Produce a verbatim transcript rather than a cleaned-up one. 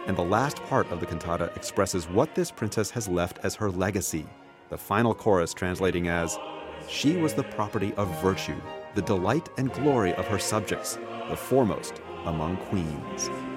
And the last part of the cantata expresses what this princess has left as her legacy. The final chorus translating as, "She was the property of virtue, the delight and glory of her subjects, the foremost among queens."